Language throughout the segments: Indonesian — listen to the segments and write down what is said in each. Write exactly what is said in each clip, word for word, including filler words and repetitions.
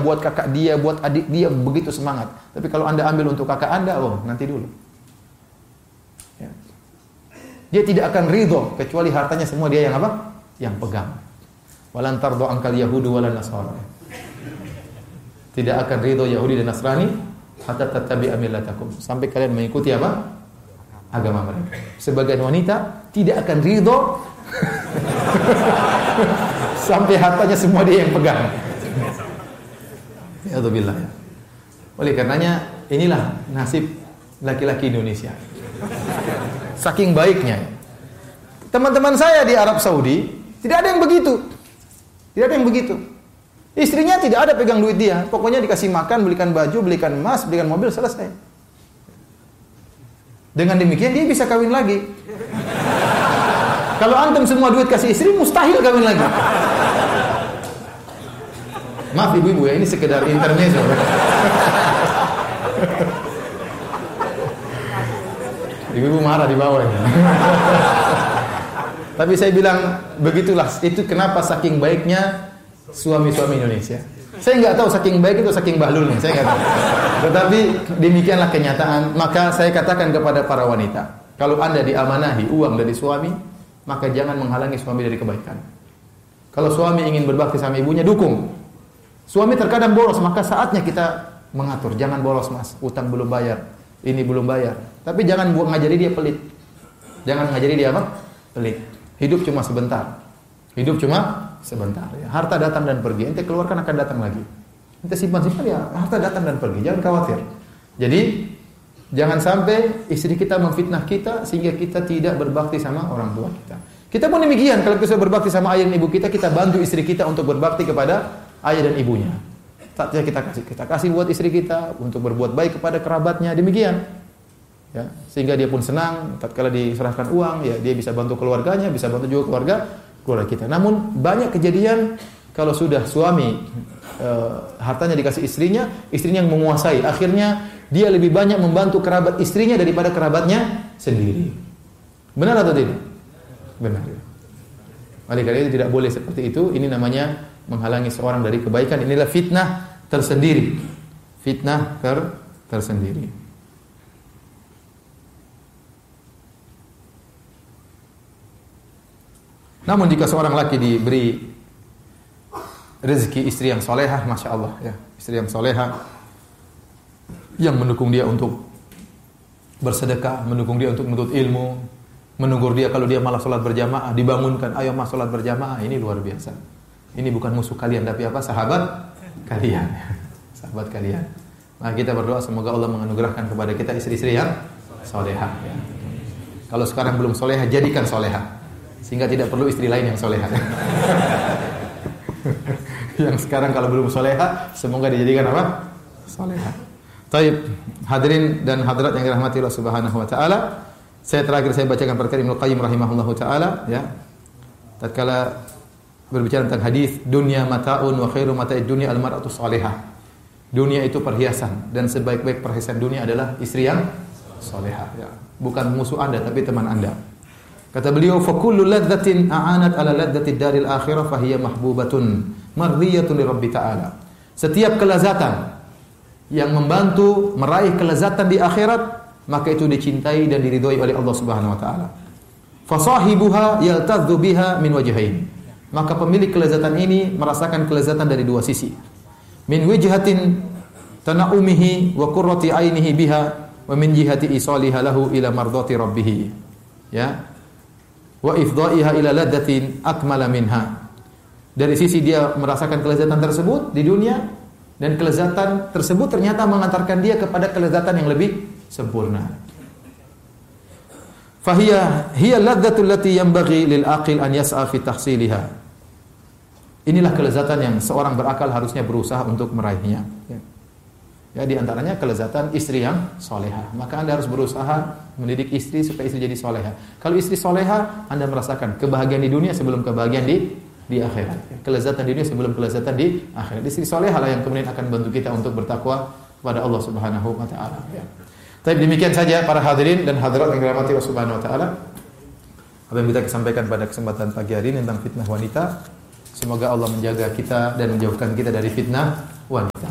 buat kakak dia, buat adik dia, begitu semangat. Tapi kalau Anda ambil untuk kakak Anda, oh nanti dulu. Ya. Dia tidak akan ridho kecuali hartanya semua dia yang apa? Yang pegang. Walan tardo angkal Yahudu walan Nasrani. Tidak akan ridho Yahudi dan Nasrani hatta tattabi'a millatakum. Sampai kalian mengikuti apa? Agama mereka. Sebagian wanita tidak akan ridho sampai hartanya semua dia yang pegang. Ya billah. Oleh karenanya inilah nasib laki-laki Indonesia. Saking baiknya. Teman-teman saya di Arab Saudi tidak ada yang begitu. Tidak ada yang begitu. Istrinya tidak ada pegang duit dia. Pokoknya dikasih makan, belikan baju, belikan emas, belikan mobil, selesai. Dengan demikian dia bisa kawin lagi. Kalau antum semua duit kasih istri, mustahil kawin lagi. Maaf ibu-ibu ya, ini sekedar intermezzo. Ibu-ibu marah di bawah ini. Tapi saya bilang begitulah, itu kenapa saking baiknya suami-suami Indonesia. Saya nggak tahu saking baik itu saking bahlulnya, saya nggak tahu. Tetapi demikianlah kenyataan. Maka saya katakan kepada para wanita, kalau Anda diamanahi uang dari suami, maka jangan menghalangi suami dari kebaikan. Kalau suami ingin berbakti sama ibunya, dukung. Suami terkadang boros, maka saatnya kita mengatur. Jangan boros mas, utang belum bayar, ini belum bayar. Tapi jangan buat ngajari dia pelit. Jangan ngajari dia apa? Pelit. Hidup cuma sebentar. Hidup cuma sebentar. Ya. Harta datang dan pergi. Ente keluarkan akan datang lagi. Ente simpan-simpan ya, harta datang dan pergi. Jangan khawatir. Jadi jangan sampai istri kita memfitnah kita sehingga kita tidak berbakti sama orang tua kita. Kita pun demikian. Kalau kita berbakti sama ayah dan ibu kita, kita bantu istri kita untuk berbakti kepada ayah dan ibunya. Saatnya kita kasih, kita kasih buat istri kita untuk berbuat baik kepada kerabatnya. Demikian. Ya, sehingga dia pun senang tatkala diserahkan uang, ya dia bisa bantu keluarganya, bisa bantu juga keluarga keluarga kita. Namun banyak kejadian kalau sudah suami e, hartanya dikasih istrinya, istrinya yang menguasai, akhirnya dia lebih banyak membantu kerabat istrinya daripada kerabatnya sendiri. Benar atau tidak? Benar. Oleh karena itu tidak boleh seperti itu. Ini namanya menghalangi seorang dari kebaikan. Inilah fitnah tersendiri. Fitnah ter tersendiri. Namun jika seorang laki diberi rezeki istri yang solehah, masya Allah, ya, istri yang solehah, yang mendukung dia untuk bersedekah, mendukung dia untuk menuntut ilmu, menegur dia kalau dia malah sholat berjamaah, dibangunkan, ayo mas sholat berjamaah, ini luar biasa. Ini bukan musuh kalian, tapi apa? Sahabat kalian, sahabat kalian. Nah kita berdoa semoga Allah menganugerahkan kepada kita istri-istri yang solehah. Ya. Kalau sekarang belum solehah, jadikan solehah. Sehingga tidak perlu istri lain yang soleha. Yang sekarang kalau belum soleha, semoga dijadikan apa? Soleha. Taib, hadirin dan hadirat yang dirahmati Allah Subhanahu wa taala. Saya terakhir saya bacakan perkataan Ibnu Qayyim rahimahullahu taala, ya. Tatkala berbicara tentang hadis dunya mataun wa khairu mata'id dunya al-mar'atu salihah. Dunia itu perhiasan dan sebaik-baik perhiasan dunia adalah istri yang salihah, ya. Bukan musuh Anda tapi teman Anda. Kata beliau, fa kullu ladzatin a'anat ala ladzatid daril akhirah fa hiya mahbubatun mardhiyatun li Rabbi ta'ala. Setiap kelezatan yang membantu meraih kelezatan di akhirat, maka itu dicintai dan diridhoi oleh Allah Subhanahu wa taala. Fa sahibuha yaltadzu biha min wajhain. Maka pemilik kelezatan ini merasakan kelezatan dari dua sisi. Min wijhatin tanaumihi wa qurrati ainihi biha wa min jihati isaliha lahu ila mardhati rabbih. Ya. Wa ifdha'iha ila ladzatin akmala minha. Dari sisi dia merasakan kelezatan tersebut di dunia, dan kelezatan tersebut ternyata mengantarkan dia kepada kelezatan yang lebih sempurna. Fahiya hiya ladzatul lati yanbaghi lil aqil an yas'a fi tahsiliha. Inilah kelezatan yang seorang berakal harusnya berusaha untuk meraihnya. Ya. Ya, di antaranya kelezatan istri yang soleha. Maka Anda harus berusaha mendidik istri supaya istri jadi soleha. Kalau istri soleha, Anda merasakan kebahagiaan di dunia sebelum kebahagiaan di di akhirat. Kelezatan di dunia sebelum kelezatan di akhirat. Istri soleha lah yang kemudian akan bantu kita untuk bertakwa kepada Allah Subhanahu wa taala. Ya. Tapi demikian saja para hadirin dan hadirat yang dirahmati Allah Subhanahu wa taala. Apa yang kita sampaikan pada kesempatan pagi hari ini tentang fitnah wanita. Semoga Allah menjaga kita dan menjauhkan kita dari fitnah wanita.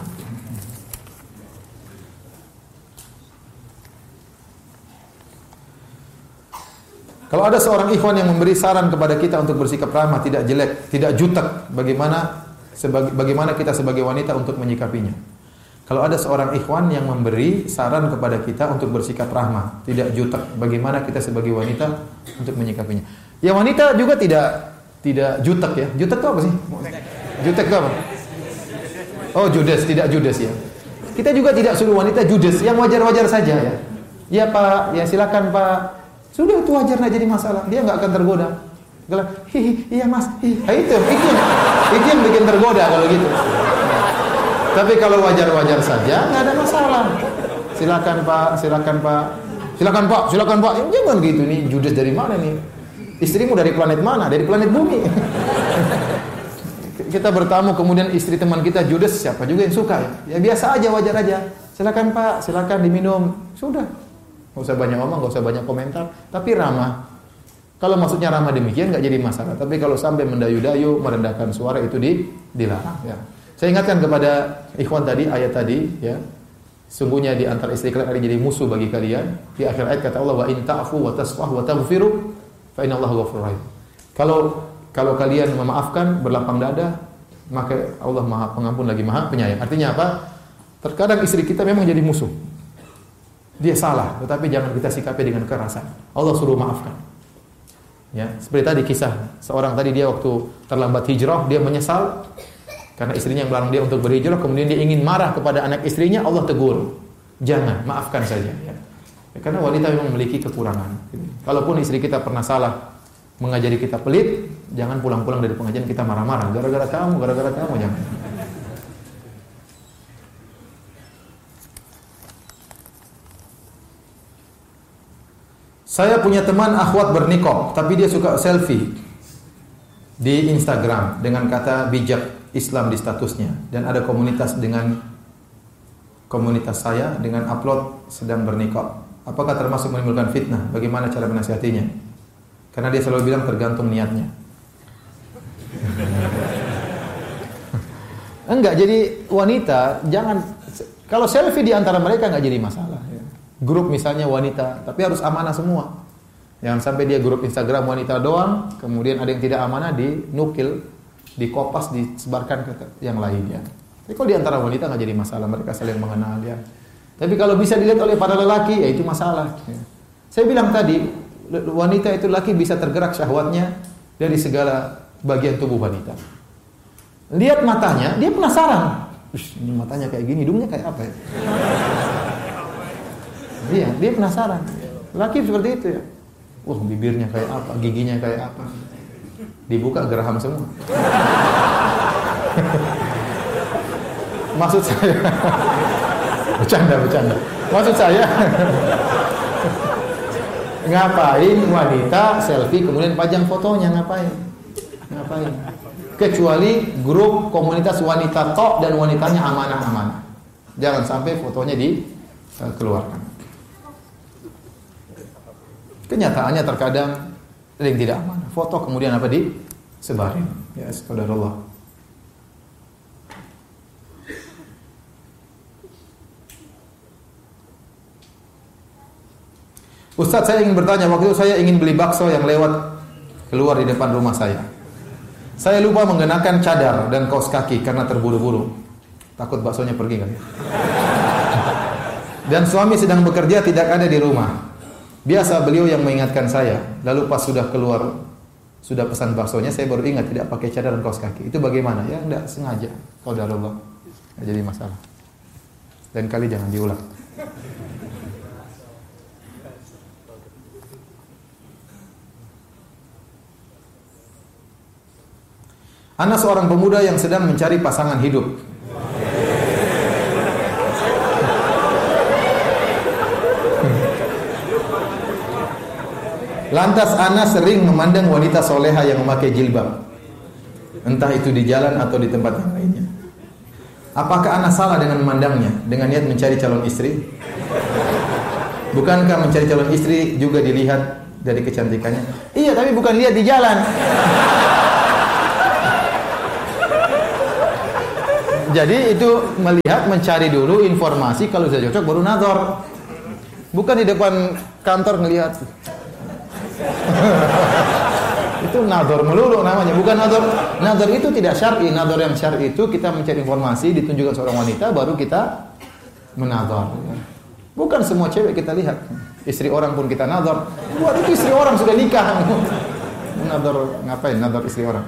Kalau ada seorang ikhwan yang memberi saran kepada kita untuk bersikap ramah, tidak jelek, tidak jutek, bagaimana sebagai, bagaimana kita sebagai wanita untuk menyikapinya? Kalau ada seorang ikhwan yang memberi saran kepada kita untuk bersikap ramah, tidak jutek, bagaimana kita sebagai wanita untuk menyikapinya? Ya wanita juga tidak tidak jutek ya. Jutek itu apa sih? Jutek itu apa? Oh judes, tidak judes ya. Kita juga tidak suruh wanita judes, yang wajar-wajar saja ya. Ya Pak, ya silakan Pak. Sudah itu wajar, nggak jadi masalah. Dia nggak akan tergoda. Kalau hihi, iya mas, hihi, nah, itu, itu, itu yang bikin tergoda kalau gitu. Tapi kalau wajar-wajar saja, nggak ada masalah. Silakan Pak, silakan Pak, silakan Pak, silakan Pak. Ya, jangan gitu nih, judes dari mana nih? Istrimu dari planet mana? Dari planet bumi. Kita bertamu, kemudian istri teman kita judes, siapa juga yang suka ya? Ya biasa aja, wajar aja. Silakan Pak, silakan diminum. Sudah. Nggak usah banyak ngomong, nggak usah banyak komentar, tapi ramah. Kalau maksudnya ramah demikian nggak jadi masalah. Tapi kalau sampai mendayu-dayu, merendahkan suara itu di, dilarang. Ya. Saya ingatkan kepada ikhwan tadi ayat tadi, ya. Sungguhnya di antara istri kalian akan jadi musuh bagi kalian. Di akhir ayat kata Allah, wa in ta'fu wa tasfahu wa taghfiru fa innallaha ghafurur rahim. Kalau kalau kalian memaafkan, berlapang dada, maka Allah Maha Pengampun lagi Maha Penyayang. Artinya apa? Terkadang istri kita memang jadi musuh. Dia salah, tetapi jangan kita sikapi dengan kekerasan. Allah suruh maafkan. Ya, seperti tadi kisah seorang tadi dia waktu terlambat hijrah, dia menyesal karena istrinya yang melarang dia untuk berhijrah, kemudian dia ingin marah kepada anak istrinya, Allah tegur. Jangan, maafkan saja ya. Ya, karena wanita memang memiliki kekurangan. Kalaupun istri kita pernah salah mengajari kita pelit, jangan pulang-pulang dari pengajian kita marah-marah gara-gara kamu, gara-gara kamu, jangan. Saya punya teman akhwat bernikah, tapi dia suka selfie di Instagram dengan kata bijak Islam di statusnya, dan ada komunitas dengan komunitas saya dengan upload sedang bernikah. Apakah termasuk menimbulkan fitnah? Bagaimana cara menasihatinya? Karena dia selalu bilang tergantung niatnya. Enggak, jadi wanita jangan, kalau selfie di antara mereka enggak jadi masalah. Grup misalnya wanita, tapi harus amanah semua. Jangan sampai dia grup Instagram wanita doang, kemudian ada yang tidak amanah dinukil, dikopas, disebarkan ke yang lainnya. Tapi kalau di antara wanita nggak jadi masalah, mereka saling mengenal ya. Tapi kalau bisa dilihat oleh para lelaki, ya itu masalah. Ya. Saya bilang tadi, wanita itu laki bisa tergerak syahwatnya dari segala bagian tubuh wanita. Lihat matanya, dia penasaran. Ini matanya kayak gini, hidungnya kayak apa ya? Iya, dia penasaran. Laki seperti itu ya. Wah, bibirnya kayak apa, giginya kayak apa. Dibuka geraham semua. Maksud saya, bercanda, bercanda. Maksud saya, ngapain wanita selfie kemudian pajang fotonya, ngapain? Ngapain? Kecuali grup komunitas wanita tok dan wanitanya amanah-amanah. Jangan sampai fotonya dikeluarkan. Kenyataannya terkadang ada yang tidak aman. Foto kemudian apa disebarin. Ya, qadarullah. Ustaz, saya ingin bertanya, waktu itu saya ingin beli bakso yang lewat keluar di depan rumah saya. Saya lupa mengenakan cadar dan kaos kaki karena terburu-buru. Takut baksonya pergi kan. Dan suami sedang bekerja, tidak ada di rumah. Biasa beliau yang mengingatkan saya. Lalu pas sudah keluar, sudah pesan baksonya, saya baru ingat tidak pakai cadar dan kaos kaki. Itu bagaimana? Ya enggak sengaja. Qadarullah. Enggak jadi masalah. Dan kali jangan diulang. Ana seorang pemuda yang sedang mencari pasangan hidup. Lantas ana sering memandang wanita soleha yang memakai jilbab, entah itu di jalan atau di tempat yang lainnya. Apakah ana salah dengan memandangnya dengan niat mencari calon istri? Bukankah mencari calon istri juga dilihat dari kecantikannya? Iya, tapi bukan lihat di jalan. Jadi itu melihat, mencari dulu informasi, kalau sudah cocok baru nazar. Bukan di depan kantor ngelihat. Itu nazar melulu namanya, bukan nazar. Nazar itu tidak syar'i. Nazar yang syar'i itu kita mencari informasi, ditunjukkan seorang wanita, baru kita menazar. Bukan semua cewek kita lihat. Istri orang pun kita nazar. Buat itu istri orang sudah nikah. Nazar ngapain? Nazar istri orang.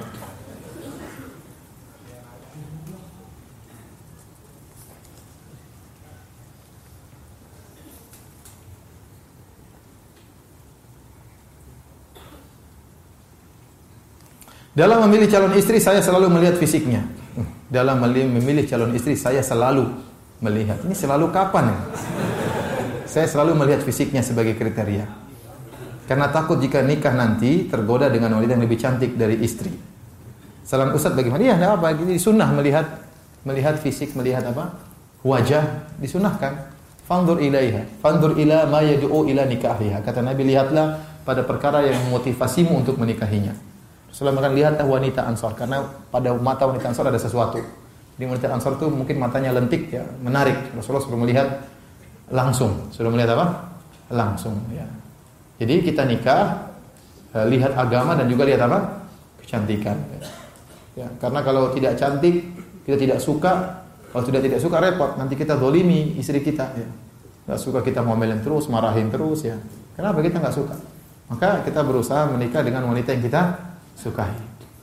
Dalam memilih calon istri saya selalu melihat fisiknya. Dalam memilih calon istri saya selalu melihat. Ini selalu kapan ya? Saya selalu melihat fisiknya sebagai kriteria. Karena takut jika nikah nanti tergoda dengan wanita yang lebih cantik dari istri. Salam Ustaz bagaimana? Iya, enggak apa, ini sunnah melihat melihat fisik, melihat apa? Wajah disunahkan. Fanzur ilaiha, fanzur ila ma yad'u ila nikahiha. Kata Nabi, lihatlah pada perkara yang memotivasimu untuk menikahinya. Rasulullah mengatakan, lihatlah wanita Ansor, karena pada mata wanita Ansor ada sesuatu. Di wanita Ansor itu mungkin matanya lentik ya, menarik. Rasulullah suruh melihat langsung. Sudah melihat apa? Langsung ya. Jadi kita nikah, lihat agama dan juga lihat apa? Kecantikan. Ya, karena kalau tidak cantik, kita tidak suka. Kalau sudah tidak suka repot, nanti kita zalimi istri kita. Ya. Tidak suka kita ngomelin terus, marahin terus ya. Kenapa kita nggak suka? Maka kita berusaha menikah dengan wanita yang kita sukai.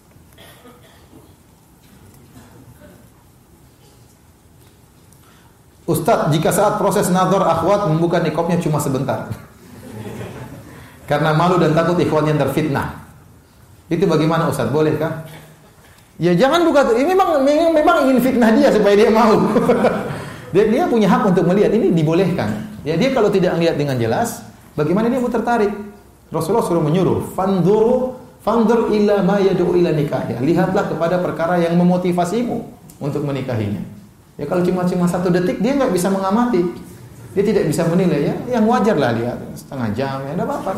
Ustaz, jika saat proses nazar akhwat membuka niqabnya cuma sebentar karena malu dan takut ikhwannya terfitnah, itu bagaimana Ustaz? Bolehkah? Ya jangan buka. Ini memang memang ingin fitnah dia supaya dia mau. dia dia punya hak untuk melihat, ini dibolehkan. Ya dia kalau tidak melihat dengan jelas, bagaimana dia mau tertarik? Rasulullah suruh menyuruh, fanzuru fanzur ila ma yad'u ila nikahnya. Lihatlah kepada perkara yang memotivasimu untuk menikahinya. Ya kalau cuma cuma satu detik dia nggak bisa mengamati, dia tidak bisa menilai ya. Yang wajar lah lihat setengah jam ya, tidak apa-apa.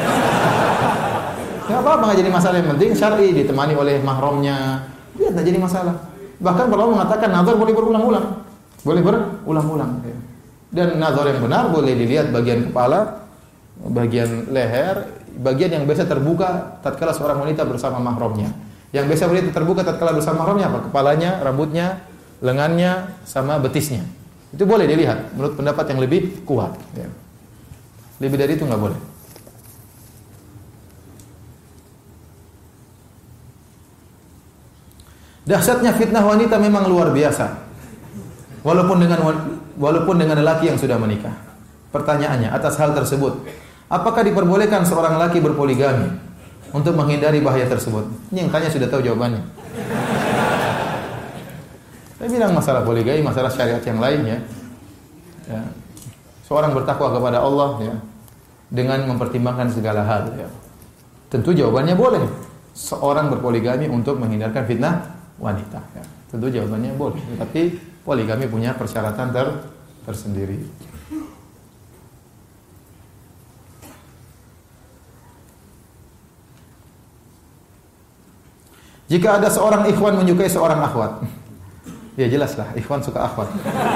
Tidak apa-apa, nggak jadi masalah. Yang penting syar'i, ditemani oleh mahramnya, dia tidak jadi masalah. Bahkan kalau mengatakan nazar boleh berulang-ulang, boleh berulang-ulang. Ya. Dan nazar yang benar boleh dilihat bagian kepala, bagian leher, bagian yang biasa terbuka tatkala seorang wanita bersama mahramnya. Yang biasa wanita terbuka tatkala bersama mahramnya apa? Kepalanya, rambutnya, lengannya, sama betisnya. Itu boleh dilihat menurut pendapat yang lebih kuat. Ya. Lebih dari itu nggak boleh. Dahsyatnya fitnah wanita memang luar biasa. Walaupun dengan walaupun dengan lelaki yang sudah menikah. Pertanyaannya atas hal tersebut, apakah diperbolehkan seorang laki berpoligami untuk menghindari bahaya tersebut? Ini yang tanya sudah tahu jawabannya. Saya bilang masalah poligami, masalah syariat yang lain ya. Ya. Seorang bertakwa kepada Allah ya, dengan mempertimbangkan segala hal ya. Tentu jawabannya boleh. Seorang berpoligami untuk menghindarkan fitnah wanita ya. Tentu jawabannya boleh. Tapi poligami punya persyaratan ter tersendiri. Jika ada seorang ikhwan menyukai seorang akhwat, ya jelaslah ikhwan suka akhwat.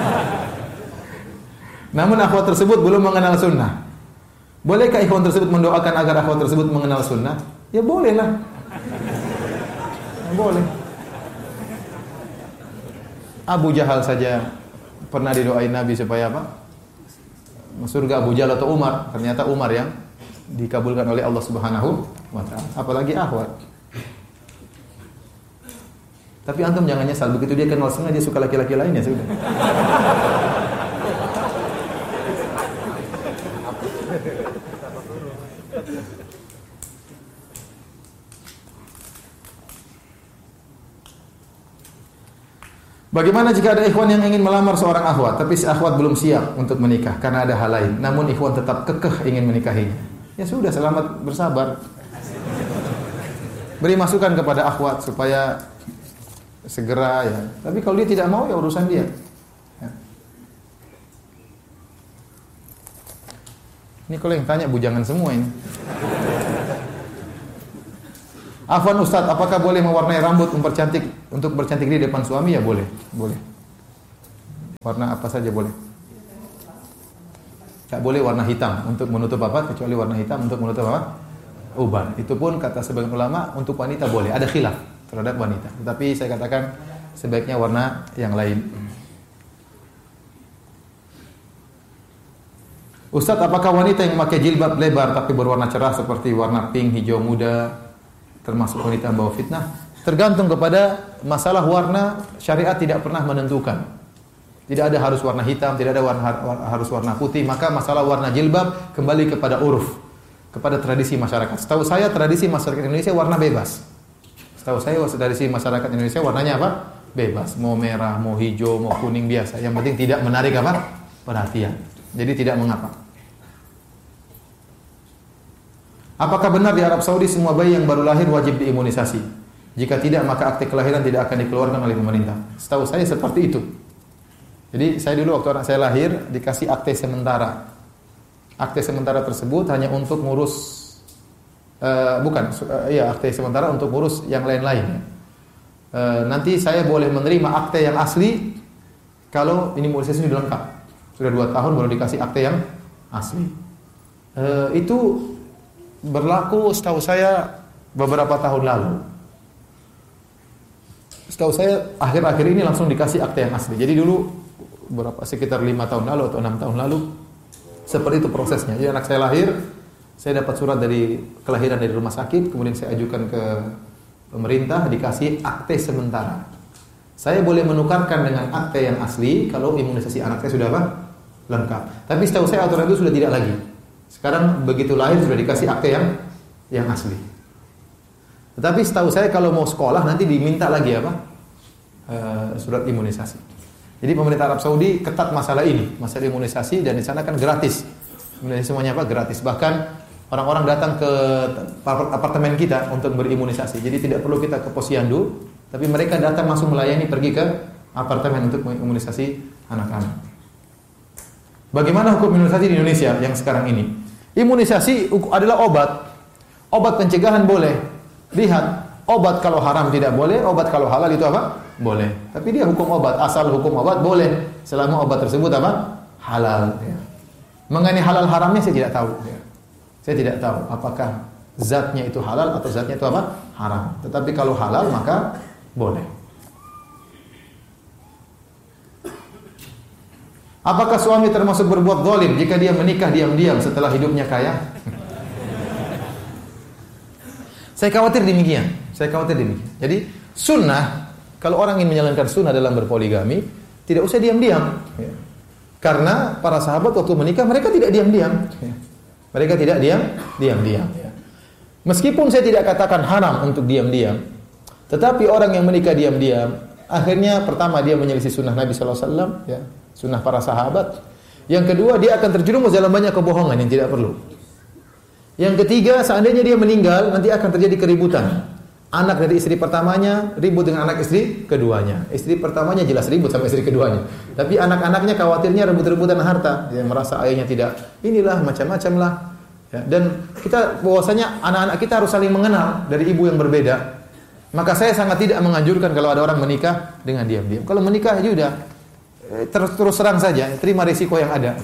Namun akhwat tersebut belum mengenal sunnah. Bolehkah ikhwan tersebut mendoakan agar akhwat tersebut mengenal sunnah? Ya bolehlah. Ya, boleh. Abu Jahal saja pernah didoain Nabi supaya apa? Surga Abu Jahal atau Umar. Ternyata Umar yang dikabulkan oleh Allah Subhanahu wa taala. Apalagi akhwat. Tapi antum jangan nyesal, begitu dia kenal sunnah dia suka laki-laki lainnya sudah. Bagaimana jika ada ikhwan yang ingin melamar seorang akhwat, tapi si akhwat belum siap untuk menikah karena ada hal lain, namun ikhwan tetap kekeh ingin menikahinya? Ya sudah, selamat bersabar. Beri masukan kepada akhwat supaya segera ya. Tapi kalau dia tidak mau ya urusan dia. Ya. Ini kalau yang tanya bujangan semua ini. Afwan Ustaz, apakah boleh mewarnai rambut mempercantik untuk bercantik di depan suami? Ya boleh, boleh. Warna apa saja boleh. Tak boleh warna hitam untuk menutup apa? Kecuali warna hitam untuk menutup apa? Uban. Itu pun kata sebagian ulama untuk wanita boleh. Ada khilaf terhadap wanita. Tetapi saya katakan sebaiknya warna yang lain. Ustaz, apakah wanita yang memakai jilbab lebar tapi berwarna cerah seperti warna pink, hijau muda termasuk wanita yang bawa fitnah? Tergantung kepada masalah warna, syariat tidak pernah menentukan. Tidak ada harus warna hitam, tidak ada warna, harus warna putih. Maka masalah warna jilbab kembali kepada uruf, kepada tradisi masyarakat. Setahu saya tradisi masyarakat Indonesia warna bebas. Setahu saya tradisi masyarakat Indonesia warnanya apa? Bebas. Mau merah, mau hijau, mau kuning biasa. Yang penting tidak menarik apa? Perhatian. Jadi tidak mengapa. Apakah benar di Arab Saudi semua bayi yang baru lahir wajib diimunisasi? Jika tidak, maka akte kelahiran tidak akan dikeluarkan oleh pemerintah. Setahu saya seperti itu. Jadi saya dulu waktu anak saya lahir dikasih akte sementara. Akte sementara tersebut hanya untuk ngurus uh, bukan, uh, iya akte sementara untuk ngurus yang lain-lain. Uh, nanti saya boleh menerima akte yang asli kalau ini imunisasi sudah lengkap. Sudah dua tahun baru dikasih akte yang asli. Uh, itu berlaku setahu saya beberapa tahun lalu. Setahu saya akhir-akhir ini langsung dikasih akte yang asli. Jadi dulu berapa sekitar lima tahun lalu atau enam tahun lalu seperti itu prosesnya. Jadi anak saya lahir, saya dapat surat dari kelahiran dari rumah sakit, kemudian saya ajukan ke pemerintah, dikasih akte sementara. Saya boleh menukarkan dengan akte yang asli kalau imunisasi anak saya sudah apa? Lengkap. Tapi setahu saya aturan itu sudah tidak lagi. Sekarang begitu lahir sudah dikasih akte yang yang asli. Tetapi setahu saya kalau mau sekolah nanti diminta lagi apa? Uh, surat imunisasi. Jadi pemerintah Arab Saudi ketat masalah ini, masalah imunisasi, dan di sana kan gratis. Imunisasi semuanya apa? Gratis. Bahkan orang-orang datang ke apartemen kita untuk berimunisasi. Jadi tidak perlu kita ke posyandu, tapi mereka datang langsung melayani pergi ke apartemen untuk mengimunisasi anak-anak. Bagaimana hukum imunisasi di Indonesia yang sekarang ini? Imunisasi adalah obat. Obat pencegahan boleh. Lihat, obat kalau haram tidak boleh, obat kalau halal itu apa? Boleh. Tapi dia hukum obat, asal hukum obat boleh selama obat tersebut apa? Halal. Ya. Mengenai halal haramnya saya tidak tahu. Ya. Saya tidak tahu apakah zatnya itu halal atau zatnya itu apa? Haram. Tetapi kalau halal maka boleh. Apakah suami termasuk berbuat zalim jika dia menikah diam-diam setelah hidupnya kaya? Saya khawatir demikian. Saya khawatir demikian. Jadi sunnah, kalau orang ingin menjalankan sunnah dalam berpoligami, tidak usah diam-diam. Ya. Karena para sahabat waktu menikah mereka tidak diam-diam. Ya. Mereka tidak diam, diam-diam. Ya. Meskipun saya tidak katakan haram untuk diam-diam, tetapi orang yang menikah diam-diam, akhirnya pertama dia menyelisih sunnah Nabi Sallallahu Alaihi Wasallam, ya, sunnah para sahabat. Yang kedua dia akan terjerumus dalam banyak kebohongan yang tidak perlu. Yang ketiga, seandainya dia meninggal, nanti akan terjadi keributan. Anak dari istri pertamanya ribut dengan anak istri keduanya. Istri pertamanya jelas ribut sama istri keduanya. Tapi anak-anaknya khawatirnya rebut-rebutan harta. Dia merasa ayahnya tidak, inilah macam-macam lah. Ya, dan kita bahwasanya anak-anak kita harus saling mengenal dari ibu yang berbeda. Maka saya sangat tidak menganjurkan kalau ada orang menikah dengan diam-diam. Kalau menikah ya sudah terus terus serang saja, terima risiko yang ada.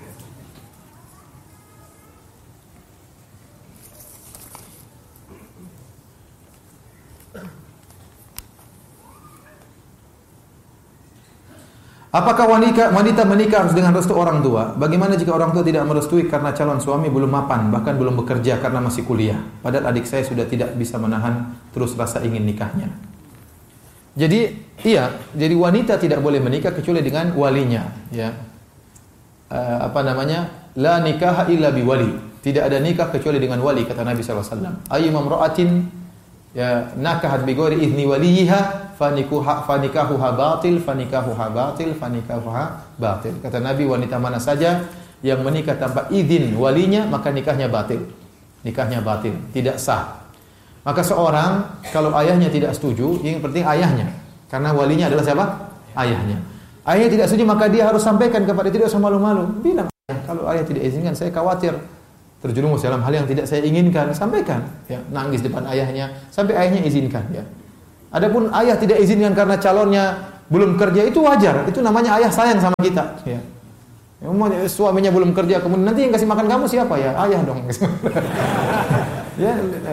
Apakah wanita, wanita menikah harus dengan restu orang tua? Bagaimana jika orang tua tidak merestui karena calon suami belum mapan, bahkan belum bekerja karena masih kuliah? Padahal adik saya sudah tidak bisa menahan terus rasa ingin nikahnya. Jadi, iya, jadi wanita tidak boleh menikah kecuali dengan walinya. Ya, uh, apa namanya? La nikaha illa biwali. Tidak ada nikah kecuali dengan wali, kata Nabi Sallallahu Alaihi Wasallam. Ayyuma imra'atin ya nakahat bi ghairi idzni waliha fanikuha fanikahuha batil fanikahuha batil fanikahuha batil. Kata Nabi, wanita mana saja yang menikah tanpa izin walinya maka nikahnya batil. Nikahnya batil, tidak sah. Maka seorang kalau ayahnya tidak setuju, yang penting ayahnya, karena walinya adalah siapa? Ayahnya. Ayahnya tidak setuju maka dia harus sampaikan kepada, tidak usah malu-malu. Bilang, kalau ayah tidak izinkan, saya khawatir terjerumus dalam hal yang tidak saya inginkan, sampaikan. Ya, nangis depan ayahnya sampai ayahnya izinkan. Ya. Adapun ayah tidak izinkan karena calonnya belum kerja itu wajar. Itu namanya ayah sayang sama kita. Ya. Suaminya belum kerja, kemudian nanti yang kasih makan kamu siapa ya? Ayah dong. Ya,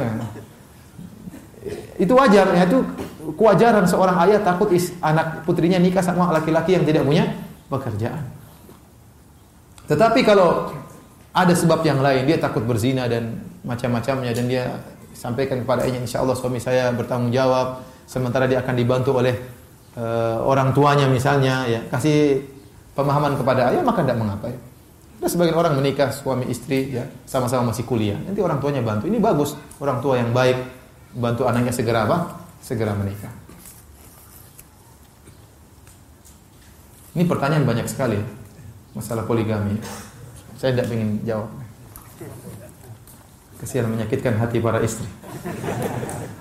itu wajar. Ya, itu kewajaran seorang ayah takut is, anak putrinya nikah sama laki-laki yang tidak punya pekerjaan. Tetapi kalau ada sebab yang lain, dia takut berzina dan macam-macamnya, dan dia sampaikan kepada ayahnya, insya Allah suami saya bertanggung jawab, sementara dia akan dibantu oleh uh, orang tuanya misalnya, ya kasih pemahaman kepada ayah, maka tidak mengapa. Ya. Ada sebagian orang menikah suami istri, ya sama-sama masih kuliah, nanti orang tuanya bantu, ini bagus, orang tua yang baik bantu anaknya segera apa? Segera menikah. Ini pertanyaan banyak sekali masalah poligami. Saya tidak ingin jawab. Kasihan menyakitkan hati para istri.